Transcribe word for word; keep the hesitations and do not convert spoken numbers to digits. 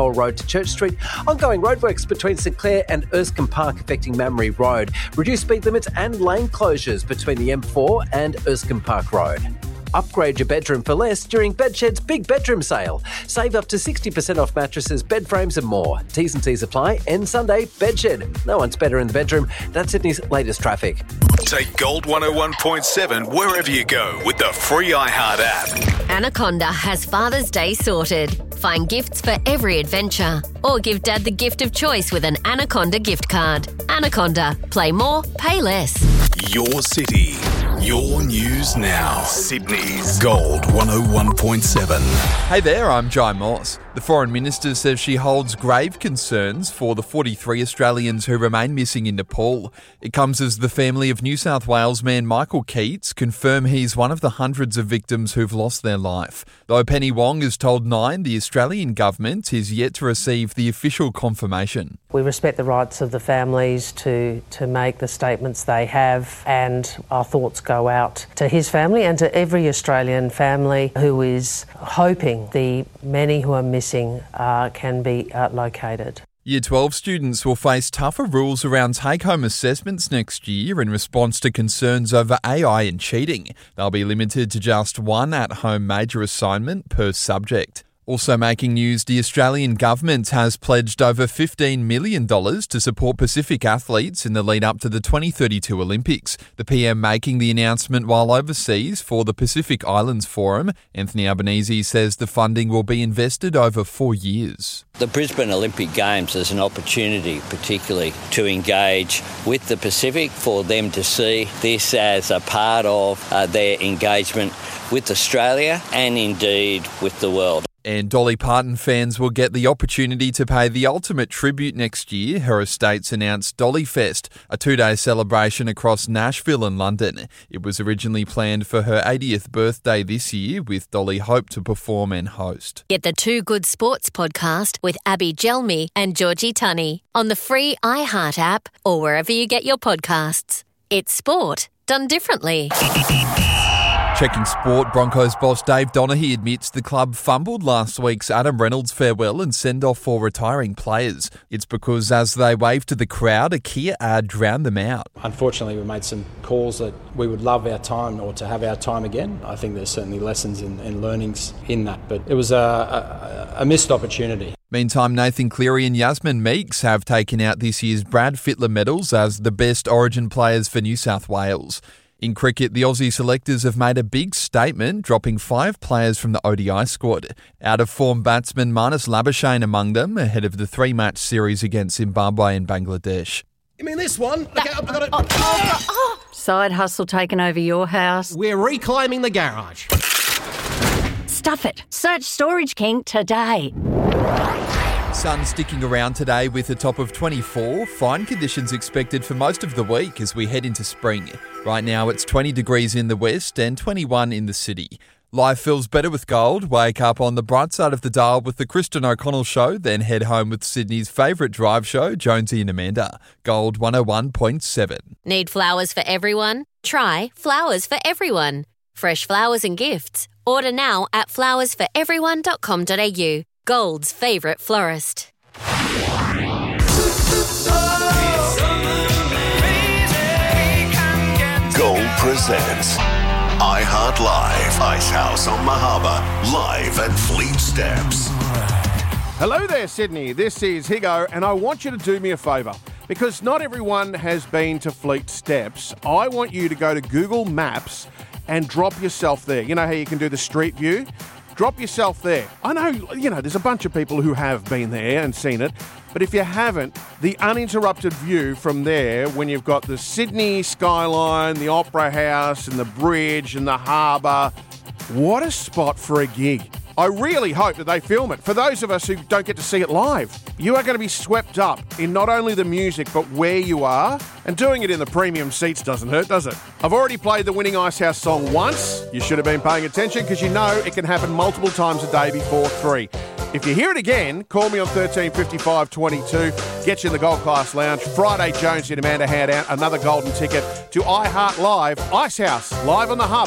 Royal Road to Church Street. Ongoing roadworks between St Clair and Erskine Park affecting Mamre Road. Reduced speed limits and lane closures between the M four and Erskine Park Road. Upgrade your bedroom for less during Bedshed's big bedroom sale. Save up to sixty percent off mattresses, bed frames and more. T's and C's apply. End Sunday, Bedshed. No one's better in the bedroom. That's Sydney's latest traffic. Take Gold one oh one point seven wherever you go with the free iHeart app. Anaconda has Father's Day sorted. Find gifts for every adventure. Or give Dad the gift of choice with an Anaconda gift card. Anaconda. Play more, pay less. Your city. Your news now. Sydney's Gold one oh one point seven. Hey there, I'm Jai Moss. The Foreign Minister says she holds grave concerns for the forty-three Australians who remain missing in Nepal. It comes as the family of New South Wales man Michael Keats confirm he's one of the hundreds of victims who've lost their life. Though Penny Wong has told Nine the Australian government is yet to receive the official confirmation. We respect the rights of the families to, to make the statements they have, and our thoughts go out to his family and to every Australian family who is hoping the many who are missing uh, can be uh, located. Year twelve students will face tougher rules around take-home assessments next year in response to concerns over A I and cheating. They'll be limited to just one at-home major assignment per subject. Also making news, the Australian government has pledged over fifteen million dollars to support Pacific athletes in the lead up to the twenty thirty-two Olympics. The P M making the announcement while overseas for the Pacific Islands Forum. Anthony Albanese says the funding will be invested over four years. The Brisbane Olympic Games is an opportunity particularly to engage with the Pacific, for them to see this as a part of uh, their engagement with Australia and indeed with the world. And Dolly Parton fans will get the opportunity to pay the ultimate tribute next year. Her estates announced Dolly Fest, a two-day celebration across Nashville and London. It was originally planned for her eightieth birthday this year, with Dolly hoped to perform and host. Get the Two Good Sports podcast with Abby Gelmi and Georgie Tunney on the free iHeart app or wherever you get your podcasts. It's sport done differently. Checking sport, Broncos boss Dave Donaghy admits the club fumbled last week's Adam Reynolds farewell and send-off for retiring players. It's because as they waved to the crowd, a Kia ad drowned them out. Unfortunately, we made some calls that we would love our time or to have our time again. I think there's certainly lessons and, and learnings in that, but it was a, a, a missed opportunity. Meantime, Nathan Cleary and Yasmin Meeks have taken out this year's Brad Fittler medals as the best Origin players for New South Wales. In cricket, the Aussie selectors have made a big statement, dropping five players from the O D I squad. Out-of-form batsman Marnus Labuschagne among them, ahead of the three-match series against Zimbabwe and Bangladesh. You mean this one? Okay, I've got it. Oh, oh, oh. Side hustle taken over your house. We're reclaiming the garage. Stuff it. Search Storage King today. Sun sticking around today with a top of twenty-four. Fine conditions expected for most of the week as we head into spring. Right now it's twenty degrees in the west and twenty-one in the city. Life feels better with gold. Wake up on the bright side of the dial with the Kristen O'Connell Show, then head home with Sydney's favourite drive show, Jonesy and Amanda. Gold one oh one point seven. Need flowers for everyone? Try Flowers for Everyone. Fresh flowers and gifts. Order now at flowers for everyone dot com dot a u. Gold's favourite florist. Gold presents iHeart Live, Icehouse on Mahaba, live at Fleet Steps. Hello there, Sydney. This is Higo, and I want you to do me a favour. Because not everyone has been to Fleet Steps, I want you to go to Google Maps and drop yourself there. You know how you can do the street view? Drop yourself there. I know, you know, there's a bunch of people who have been there and seen it, but if you haven't, the uninterrupted view from there, when you've got the Sydney skyline, the Opera House and the bridge and the harbour, what a spot for a gig. I really hope that they film it. For those of us who don't get to see it live, you are going to be swept up in not only the music, but where you are. And doing it in the premium seats doesn't hurt, does it? I've already played the winning Icehouse song once. You should have been paying attention because you know it can happen multiple times a day before three. If you hear it again, call me on thirteen fifty-five twenty-two. Get you in the Gold Class Lounge. Friday, Jonesy and Amanda hand out another golden ticket to iHeart Live, Icehouse, live on the Hub.